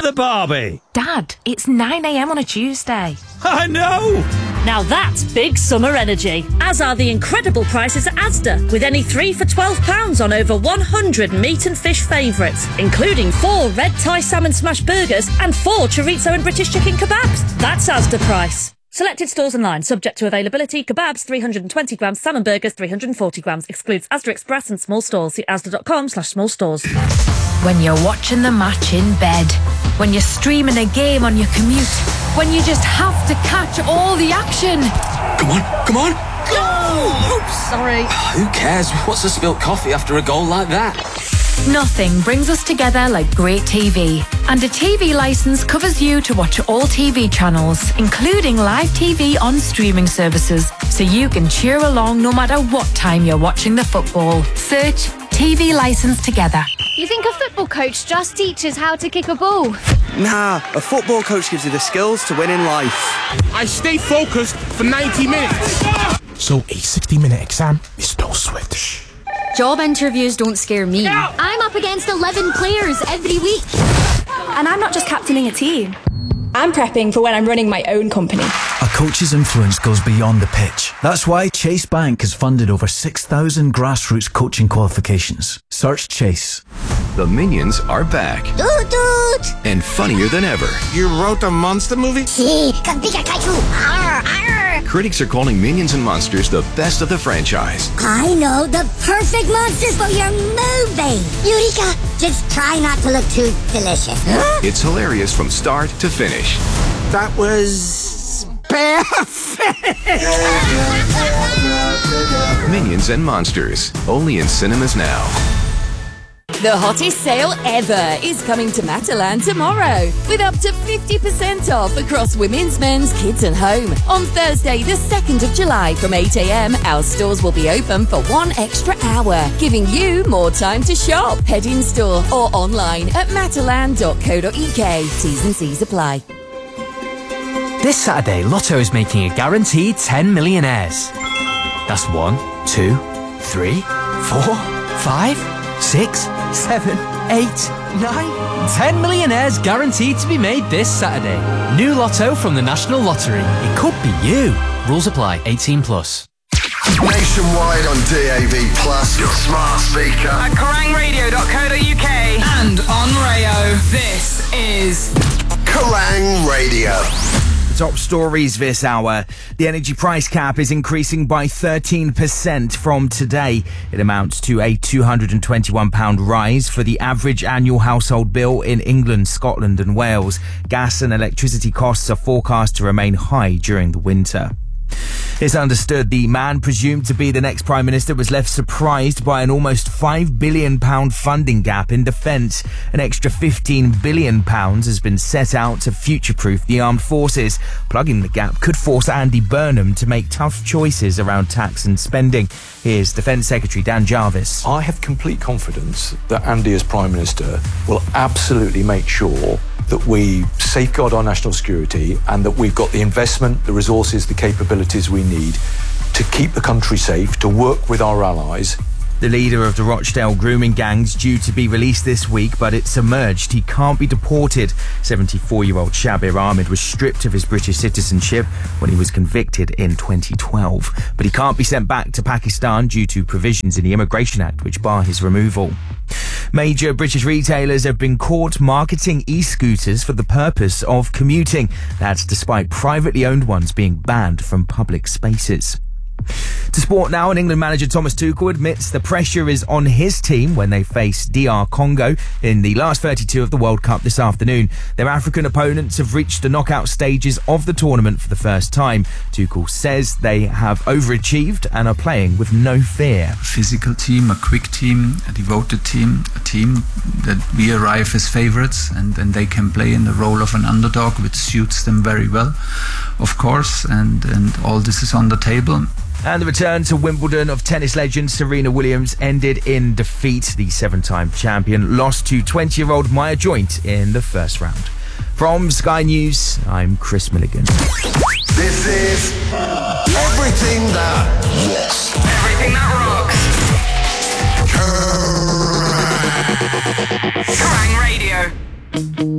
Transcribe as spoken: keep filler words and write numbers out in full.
Asda, Barbie? Dad, it's nine a m on a Tuesday. I know! Now that's big summer energy, as are the incredible prices at Asda, with any three for twelve pounds on over one hundred meat and fish favourites, including four red Thai salmon smash burgers and four chorizo and British chicken kebabs. That's Asda price. Selected stores online, subject to availability. Kebabs three hundred twenty grams, salmon burgers three hundred forty grams, excludes Asda Express and small stores. See asda.com slash small stores. When you're watching the match in bed, when you're streaming a game on your commute, when you just have to catch all the action. Come on, come on, go! Oops, sorry. Who cares? What's a spilt coffee after a goal like that? Nothing brings us together like great T V. And a T V licence covers you to watch all T V channels, including live T V on streaming services, so you can cheer along no matter what time you're watching the football. Search T V licence together. You think a football coach just teaches how to kick a ball? Nah, a football coach gives you the skills to win in life. I stay focused for ninety minutes. So a sixty minute exam is no sweat. Job interviews don't scare me. I'm up against eleven players every week. And I'm not just captaining a team. I'm prepping for when I'm running my own company. A coach's influence goes beyond the pitch. That's why Chase Bank has funded over six thousand grassroots coaching qualifications. Search Chase. The Minions are back. Doot doot! And funnier than ever. You wrote a monster movie? Si, Kapiga Kaiju! Arr, arr! Critics are calling Minions and Monsters the best of the franchise. I know the perfect monsters for your movie! Eureka! Just try not to look too delicious. Huh? It's hilarious from start to finish. That was... perfect! Minions and Monsters. Only in cinemas now. The hottest sale ever is coming to Matalan tomorrow, with up to fifty percent off across women's, men's, kids and home. On Thursday, the second of July from eight a m, our stores will be open for one extra hour, giving you more time to shop. Head in store or online at matalan dot co dot u k. T's and C's apply. This Saturday, Lotto is making a guaranteed ten millionaires. That's one, two, three, four, five, six, seven, eight, nine, ten millionaires guaranteed to be made this Saturday. New Lotto from the National Lottery. It could be you. Rules apply. eighteen plus. Nationwide on D A B Plus, your smart speaker. At kerrang radio dot co dot u k and on Rayo. This is Kerrang Radio. Top stories this hour. The energy price cap is increasing by thirteen percent from today. It amounts to a two hundred twenty-one pounds rise for the average annual household bill in England, Scotland and Wales. Gas and electricity costs are forecast to remain high during the winter. It's understood the man presumed to be the next Prime Minister was left surprised by an almost five billion pounds funding gap in defence. An extra fifteen billion pounds has been set out to future-proof the armed forces. Plugging the gap could force Andy Burnham to make tough choices around tax and spending. Here's Defence Secretary Dan Jarvis. I have complete confidence that Andy, as Prime Minister, will absolutely make sure that we safeguard our national security and that we've got the investment, the resources, the capabilities we need to keep the country safe, to work with our allies. The leader of the Rochdale grooming gang's due to be released this week, but it's emerged he can't be deported. seventy-four-year-old Shabir Ahmed was stripped of his British citizenship when he was convicted in twenty twelve. But he can't be sent back to Pakistan due to provisions in the Immigration Act which bar his removal. Major British retailers have been caught marketing e-scooters for the purpose of commuting. That's despite privately owned ones being banned from public spaces. To sport now, and England manager Thomas Tuchel admits the pressure is on his team when they face D R Congo in the last thirty-two of the World Cup this afternoon. Their African opponents have reached the knockout stages of the tournament for the first time. Tuchel says they have overachieved and are playing with no fear. A physical team, a quick team, a devoted team, a team that we arrive as favourites, and then they can play in the role of an underdog, which suits them very well, of course, and, and all this is on the table. And the return to Wimbledon of tennis legend Serena Williams ended in defeat. The seven-time champion lost to twenty-year-old Maya Joint in the first round. From Sky News, I'm Chris Milligan. This is everything that rocks. Everything that rocks. Kerrang! Kerrang Radio.